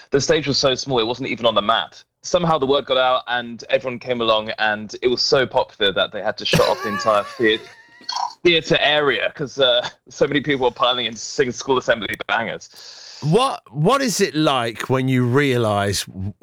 the stage was so small, it wasn't even on the mat. Somehow the word got out and everyone came along, and it was so popular that they had to shut off the entire theatre area because so many people were piling in to sing school assembly bangers. What is it like when you realise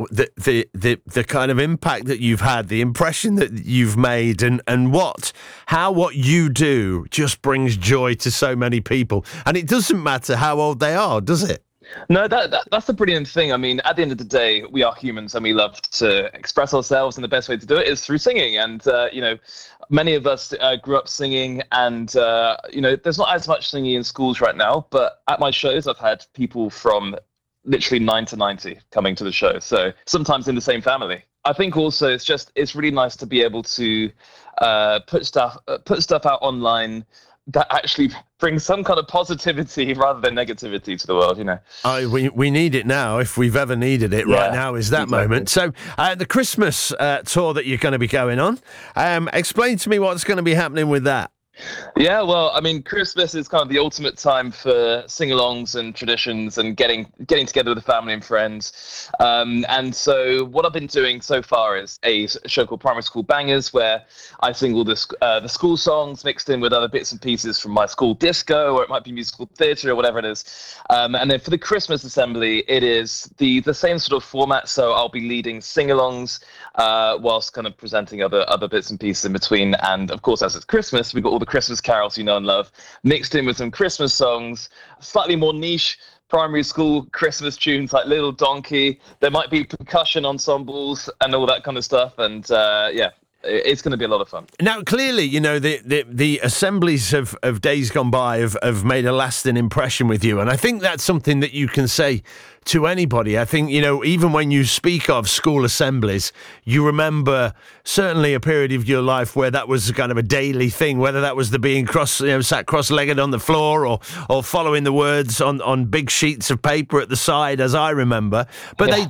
the kind of impact that you've had, the impression that you've made, and what you do just brings joy to so many people, and it doesn't matter how old they are, does it? No, that's the brilliant thing. I mean, at the end of the day, we are humans and we love to express ourselves, and the best way to do it is through singing. And, many of us grew up singing, and, there's not as much singing in schools right now, but at my shows, I've had people from literally 9 to 90 coming to the show. So sometimes in the same family. I think also it's really nice to be able to put stuff out online that actually brings some kind of positivity rather than negativity to the world, We need it now, if we've ever needed it. Right now is that moment. So the Christmas tour that you're going to be going on, explain to me what's going to be happening with that. Yeah, well, I mean, Christmas is kind of the ultimate time for sing-alongs and traditions and getting together with the family and friends. And so what I've been doing so far is a show called Primary School Bangers, where I sing all the school songs mixed in with other bits and pieces from my school disco, or it might be musical theatre or whatever it is. And then for the Christmas assembly, it is the same sort of format. So I'll be leading sing-alongs whilst kind of presenting other bits and pieces in between. And of course, as it's Christmas, we've got all the Christmas carols you know and love, mixed in with some Christmas songs, slightly more niche primary school Christmas tunes like Little Donkey. There might be percussion ensembles and all that kind of stuff. And it's going to be a lot of fun. Now, clearly, the assemblies of days gone by have made a lasting impression with you. And I think that's something that you can say to anybody. I think, even when you speak of school assemblies, you remember certainly a period of your life where that was kind of a daily thing, whether that was the being sat cross-legged on the floor or following the words on big sheets of paper at the side, as I remember. But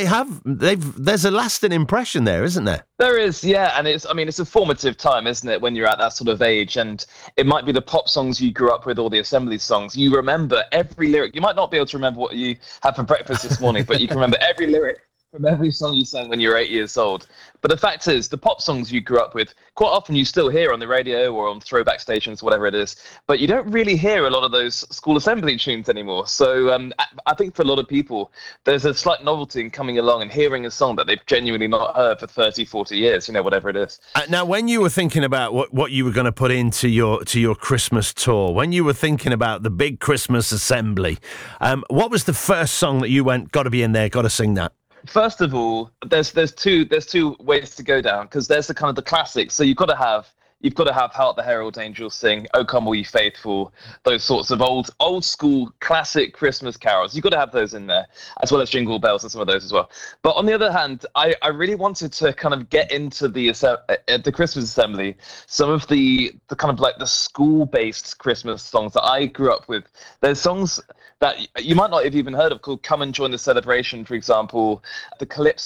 there's a lasting impression there, isn't there? There is, yeah, and it's a formative time, isn't it, when you're at that sort of age, and it might be the pop songs you grew up with or the assembly songs. You remember every lyric. You might not be able to remember what you had for breakfast this morning, but you can remember every lyric from every song you sang when you were 8 years old. But the fact is, the pop songs you grew up with, quite often you still hear on the radio or on throwback stations, whatever it is, but you don't really hear a lot of those school assembly tunes anymore. So I think for a lot of people, there's a slight novelty in coming along and hearing a song that they've genuinely not heard for 30, 40 years, whatever it is. Now, when you were thinking about what you were going to put into your Christmas tour, when you were thinking about the big Christmas assembly, what was the first song that you went, got to be in there, got to sing that? First of all, there's two ways to go down, because there's the kind of the classics. So you've got to have Hark the Herald Angels Sing, O Come All Ye Faithful, those sorts of old school classic Christmas carols. You've got to have those in there, as well as Jingle Bells and some of those as well. But on the other hand, I really wanted to kind of get into the Christmas assembly, some of the kind of like the school-based Christmas songs that I grew up with. There's songs that you might not have even heard of called Come and Join the Celebration, for example, the Calypso